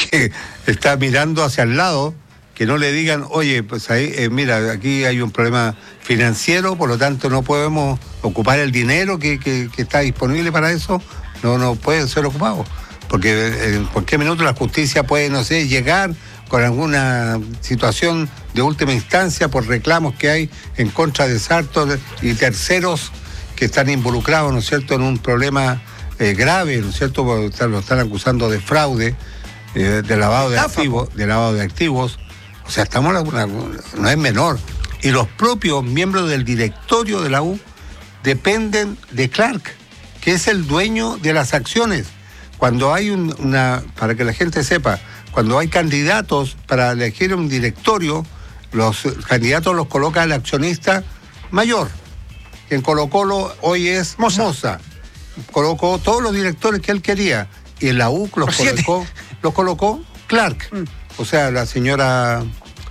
que está mirando hacia el lado, que no le digan, oye, pues ahí, mira, aquí hay un problema financiero, por lo tanto no podemos ocupar el dinero que está disponible para eso, no puede ser ocupado, porque en cualquier minuto la justicia puede, no sé, llegar con alguna situación de última instancia por reclamos que hay en contra de Sartor y terceros que están involucrados, ¿no es cierto?, en un problema grave, ¿no es cierto?, porque lo están acusando de fraude, de lavado de activos, o sea, no es menor. Y los propios miembros del directorio de la U dependen de Clark, que es el dueño de las acciones. Cuando hay para que la gente sepa, cuando hay candidatos para elegir un directorio, los candidatos los coloca el accionista mayor. En Colo-Colo hoy es Moza. Colocó todos los directores que él quería. Y en la U los colocó Clark. O sea, la señora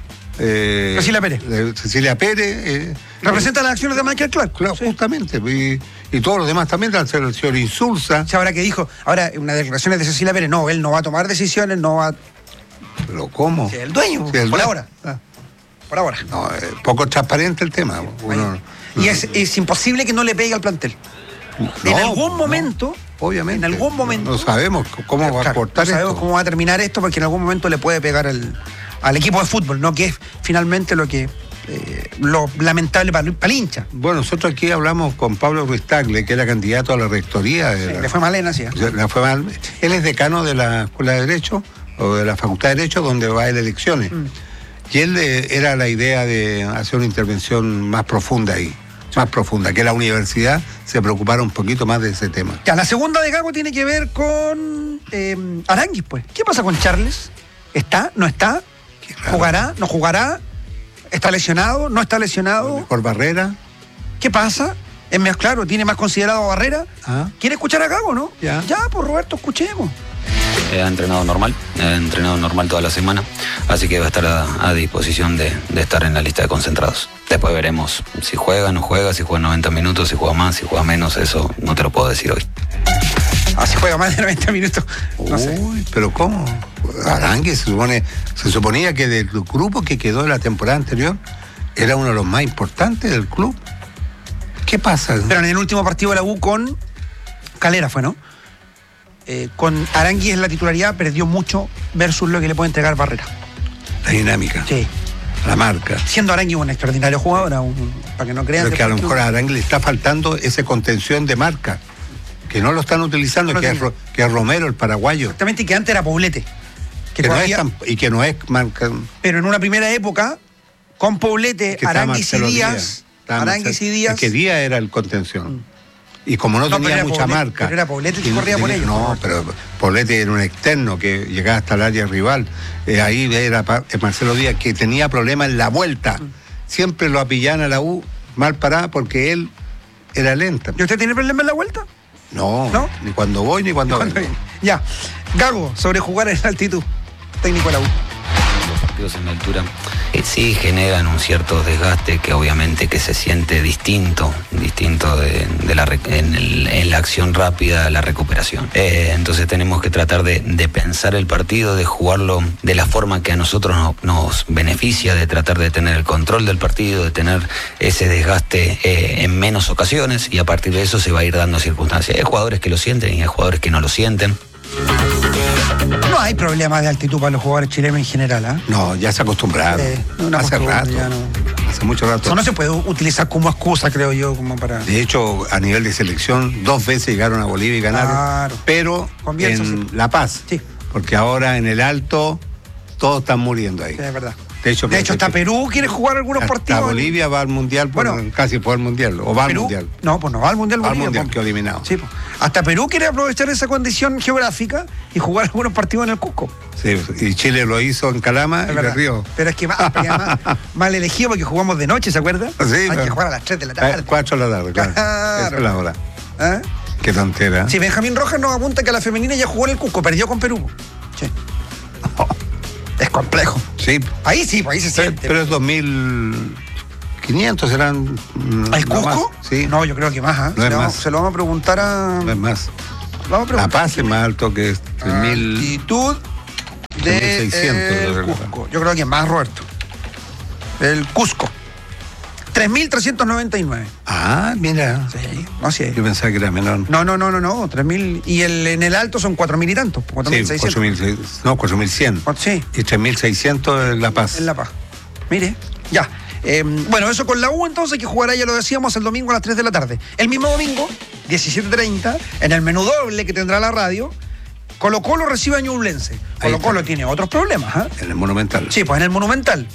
Cecilia Pérez. Representa las acciones de Michael Clark. Claro, sí. Justamente. Y todos los demás también, el señor Insulza. O sea, ahora que dijo, una declaración de Cecilia Pérez, no, él no va a tomar decisiones, no va. ¿Pero cómo? Sí, el dueño, sí, por ahora. Por ahora. No, poco transparente el tema. Y es imposible que no le pegue al plantel. En algún momento. Obviamente. En algún momento. No sabemos cómo va a cortar esto. No sabemos cómo va a terminar esto, porque en algún momento le puede pegar al equipo de fútbol, ¿no? Que es finalmente lo lamentable para el hincha. Bueno, nosotros aquí hablamos con Pablo Ruiz Tagle, que era candidato a la rectoría. Le fue mal en así. Le fue mal. Él es decano de la Escuela de Derecho, o de la Facultad de Derecho, donde va a ir elecciones. Y él era la idea de hacer una intervención más profunda ahí. Más profunda, que la universidad se preocupara un poquito más de ese tema. Ya, la segunda de Gago tiene que ver con Aránguiz, pues. ¿Qué pasa con Charles? ¿Está? ¿No está? ¿Jugará? ¿No jugará? ¿Está lesionado? ¿No está lesionado? ¿Por Barrera? ¿Qué pasa? Es más claro, ¿tiene más considerado a Barrera? ¿Quiere escuchar a Gago, no? Ya, pues Roberto, escuchemos. Ha entrenado normal toda la semana, así que va a estar a disposición de estar en la lista de concentrados. Después veremos si juega, no juega, si juega 90 minutos, si juega más, si juega menos, eso no te lo puedo decir hoy. Si juega más de 90 minutos, no sé. ¿Pero cómo? Aránguiz se suponía que del grupo que quedó de la temporada anterior era uno de los más importantes del club. ¿Qué pasa? Pero en el último partido de la U con Calera fue, ¿no? Con Aránguiz en la titularidad perdió mucho versus lo que le puede entregar Barrera. La dinámica. Sí. La marca. Siendo Aránguiz un extraordinario jugador, para que no crean. Pero que a lo mejor a Aránguiz le está faltando esa contención de marca, que no lo están utilizando, que es Romero, el paraguayo. Exactamente, y que antes era Poblete. Que no es marca. Pero en una primera época, con Poblete, Aránguiz y Díaz. Es que Díaz era el contención. Y como no tenía mucha marca. Pero era Poblete que corría por ellos. No, pero Poblete era un externo que llegaba hasta el área rival. Ahí era Marcelo Díaz, que tenía problemas en la vuelta. Siempre lo apillaban a la U mal parada porque él era lento. ¿Y usted tiene problemas en la vuelta? No, ni cuando voy ni cuando vengo. Ya. Gago, sobre jugar en altitud. Técnico de la U. Los partidos en altura sí generan un cierto desgaste que obviamente que se siente distinto en la acción rápida, la recuperación. Entonces tenemos que tratar de pensar el partido, de jugarlo de la forma que a nosotros nos beneficia, de tratar de tener el control del partido, de tener ese desgaste en menos ocasiones, y a partir de eso se va a ir dando circunstancias. Hay jugadores que lo sienten y hay jugadores que no lo sienten. No hay problemas de altitud para los jugadores chilenos en general, No, ya se acostumbraron. Hace rato. Hace mucho rato. Eso no se puede utilizar como excusa, creo yo, como para. De hecho, a nivel de selección, 2 veces llegaron a Bolivia y ganaron. Claro. Pero en La Paz. Sí. Porque ahora en el Alto todos están muriendo ahí. Sí, es verdad. De hecho, hasta Perú quiere jugar algunos partidos. Bolivia va al Mundial, casi fue al Mundial. O va Perú, al Mundial. No, pues no va al Mundial. Va al Mundial, quedó eliminado. Sí, pues. Hasta Perú quiere aprovechar esa condición geográfica y jugar algunos partidos en el Cusco. Sí, y Chile lo hizo en Calama y le río. Pero es que mal elegido porque jugamos de noche, ¿se acuerda? Sí. Hay que jugar a las 3 de la tarde. 4 de la tarde, claro. Esa es la hora. Qué tontera. Sí, Benjamín Rojas nos apunta que la femenina ya jugó en el Cusco, perdió con Perú. Sí. Es complejo. Sí. Ahí sí, ahí se siente. Pero es 2.500 serán. ¿El Cusco? Sí. No, yo creo que más. No es más. Se lo vamos a preguntar a. No es más. Vamos a preguntar. La Paz es más alto que 1.000. Altitud 3.600. Cusco. Yo creo que más, Roberto. El Cusco. 3.399. Ah, mira. Sí, no sé. Yo pensaba que era menor. No, 3.000. Y en el alto son 4.000 y tantos. 4.600. Sí, 4.100. Sí. Y 3.600 en La Paz. En La Paz. Mire, ya. Bueno, eso con la U entonces, que jugará, ya lo decíamos, el domingo a las 3 de la tarde. El mismo domingo, 17:30, en el menú doble que tendrá la radio, Colo-Colo recibe a Ñublense. Colo-Colo tiene otros problemas, ¿eh? En el Monumental. Sí, pues en el Monumental.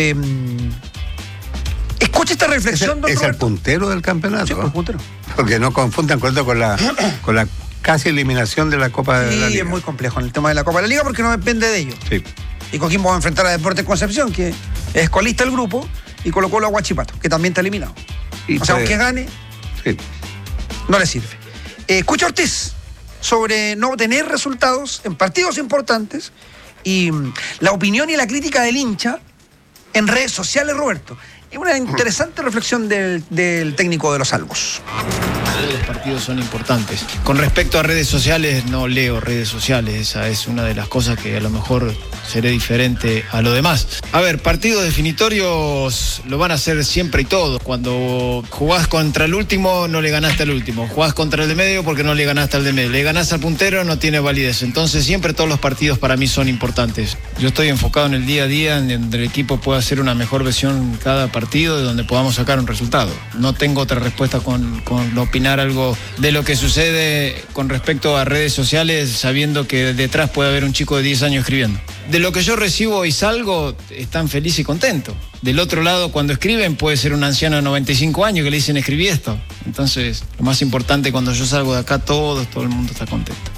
Escucha esta reflexión, don Es el Roberto. puntero del campeonato. Sí, pues, ¿no? puntero. Porque no confundan con la casi eliminación de la Copa de la Sí, Liga. es muy complejo en el tema de la Copa de la Liga porque no depende de ellos. Sí. Y Coquimbo va a enfrentar a Deportes Concepción, que es colista del grupo, y Colo-Colo a Huachipato, que también está eliminado. Y o sea, puede- aunque gane, Sí. no le sirve. Escucha Ortiz sobre no obtener resultados en partidos importantes y la opinión y la crítica del hincha en redes sociales, Roberto. Es una interesante reflexión del técnico de los Albos. Los partidos son importantes. Con respecto a redes sociales, no leo redes sociales. Esa es una de las cosas que a lo mejor seré diferente a lo demás. A ver, partidos definitorios lo van a hacer siempre y todos. Cuando jugás contra el último, no le ganaste al último. Jugás contra el de medio porque no le ganaste al de medio. Le ganás al puntero, no tiene validez. Entonces siempre todos los partidos para mí son importantes. Yo estoy enfocado en el día a día, en donde el equipo pueda hacer una mejor versión cada partido, de donde podamos sacar un resultado. No tengo otra respuesta con opinar algo de lo que sucede con respecto a redes sociales, sabiendo que detrás puede haber un chico de 10 años escribiendo. De lo que yo recibo y salgo, están felices y contentos. Del otro lado, cuando escriben, puede ser un anciano de 95 años que le dicen escribí esto. Entonces, lo más importante, cuando yo salgo de acá, todo el mundo está contento.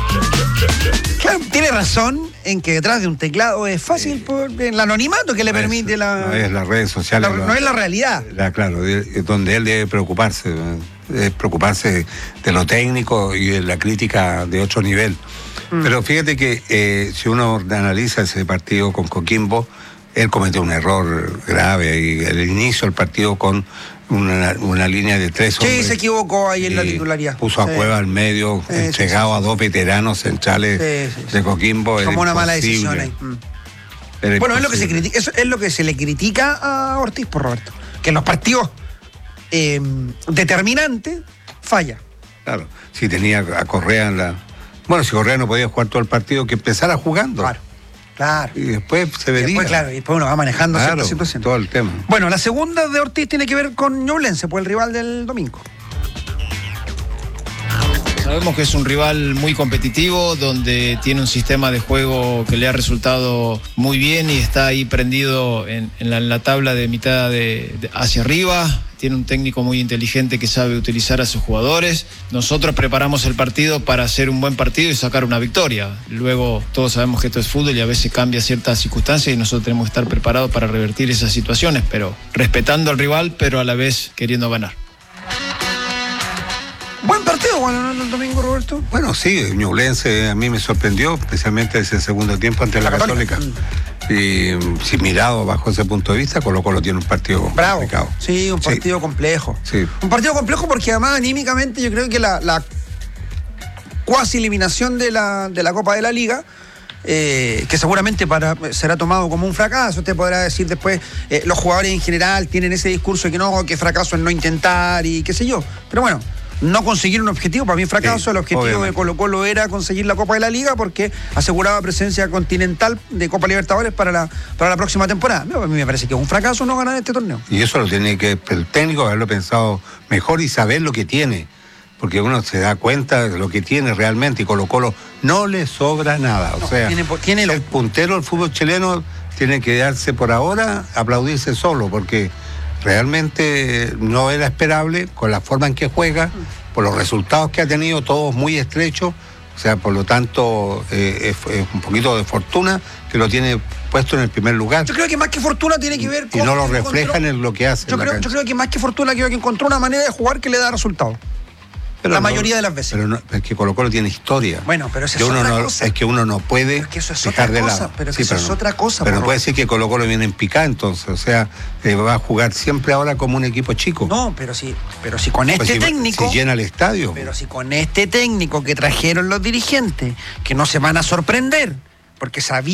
Claro, tiene razón en que detrás de un teclado es fácil por el anonimato que le permite No es las redes sociales. no es la realidad. Claro, donde él debe preocuparse. Es preocuparse de lo técnico y de la crítica de otro nivel. Pero fíjate que si uno analiza ese partido con Coquimbo, él cometió un error grave y el inicio del partido con una línea de 3 hombres. Sí, se equivocó ahí en la titularidad. Puso a Cueva al medio, entregado a 2 veteranos centrales de Coquimbo. Como una mala imposible. decisión ahí. Bueno, es lo que se critica, eso es lo que se le critica a Ortiz, por Roberto. Que en los partidos determinantes falla. Claro, si tenía a Correa en la... Bueno, si Correa no podía jugar todo el partido, que empezara jugando. Claro. Y después se vería. Y después uno va manejando cierta situación. Todo el tema. Bueno, la segunda de Ortiz tiene que ver con Ñublense, pues el rival del domingo. Sabemos que es un rival muy competitivo, donde tiene un sistema de juego que le ha resultado muy bien y está ahí prendido en la tabla de mitad hacia arriba. Tiene un técnico muy inteligente que sabe utilizar a sus jugadores. Nosotros preparamos el partido para hacer un buen partido y sacar una victoria. Luego todos sabemos que esto es fútbol y a veces cambia ciertas circunstancias y nosotros tenemos que estar preparados para revertir esas situaciones, pero respetando al rival, pero a la vez queriendo ganar. Buen partido, bueno, el domingo, Roberto. Bueno, sí, Ñublense a mí me sorprendió, especialmente ese segundo tiempo ante la Católica. Y si mirado bajo ese punto de vista, Colo-Colo tiene un partido complicado. Sí, un partido complejo. Sí. Un partido complejo porque además anímicamente yo creo que la cuasi eliminación de la Copa de la Liga, que seguramente será tomado como un fracaso. Usted podrá decir después, los jugadores en general tienen ese discurso de que fracaso es no intentar y qué sé yo. Pero bueno, no conseguir un objetivo, para mí fracaso. Sí, el objetivo obviamente de Colo-Colo era conseguir la Copa de la Liga porque aseguraba presencia continental de Copa Libertadores para la próxima temporada. A mí me parece que es un fracaso no ganar este torneo. Y eso lo tiene que el técnico haberlo pensado mejor y saber lo que tiene, porque uno se da cuenta de lo que tiene realmente, y Colo-Colo no le sobra nada. O sea, tiene el puntero del fútbol chileno tiene que darse por ahora, aplaudirse solo, porque realmente no era esperable con la forma en que juega, por los resultados que ha tenido, todos muy estrechos. O sea, por lo tanto, es un poquito de fortuna que lo tiene puesto en el primer lugar. Yo creo que más que fortuna tiene que ver con... Y no lo reflejan en lo que hace. Yo creo que más que fortuna creo que encontró una manera de jugar que le da resultados. Pero la mayoría de las veces. Pero es que Colo-Colo tiene historia. Bueno, pero eso es otra cosa. Es que uno no puede dejar de lado. Pero eso es otra cosa. Pero no puede decir que Colo-Colo viene en picada entonces. O sea, va a jugar siempre ahora como un equipo chico. No, pero si con este técnico... Si llena el estadio. Pero si con este técnico que trajeron los dirigentes, que no se van a sorprender, porque sabían